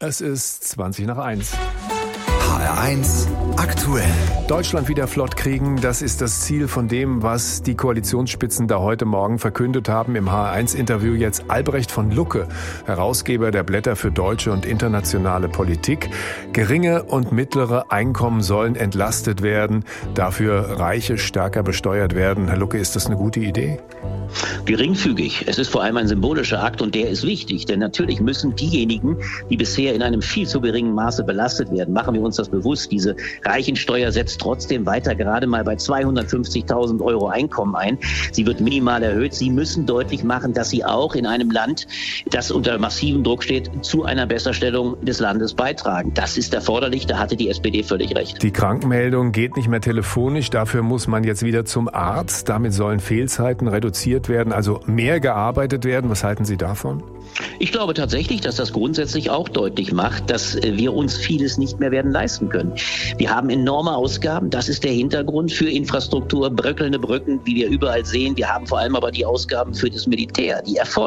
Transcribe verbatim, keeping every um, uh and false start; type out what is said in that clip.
Es ist zwanzig nach eins. H R eins aktuell. Deutschland wieder flott kriegen, das ist das Ziel von dem, was die Koalitionsspitzen da heute Morgen verkündet haben. Im H R eins Interview jetzt Albrecht von Lucke, Herausgeber der Blätter für deutsche und internationale Politik. Geringe und mittlere Einkommen sollen entlastet werden, dafür Reiche stärker besteuert werden. Herr Lucke, ist das eine gute Idee? Geringfügig. Es ist vor allem ein symbolischer Akt und der ist wichtig, denn natürlich müssen diejenigen, die bisher in einem viel zu geringen Maße belastet werden, machen wir uns das bewusst, diese Reichensteuer setzt trotzdem weiter gerade mal bei zweihundertfünfzigtausend Euro Einkommen ein. Sie wird minimal erhöht. Sie müssen deutlich machen, dass sie auch in einem Land, das unter massivem Druck steht, zu einer Besserstellung des Landes beitragen. Das ist erforderlich, da hatte die S P D völlig recht. Die Krankmeldung geht nicht mehr telefonisch, dafür muss man jetzt wieder zum Arzt. Damit sollen Fehlzeiten reduziert werden, also mehr gearbeitet werden. Was halten Sie davon? Ich glaube tatsächlich, dass das grundsätzlich auch deutlich macht, dass wir uns vieles nicht mehr werden leisten können. Wir haben enorme Ausgaben, das ist der Hintergrund für Infrastruktur, bröckelnde Brücken, wie wir überall sehen. Wir haben vor allem aber die Ausgaben für das Militär, die erforderlich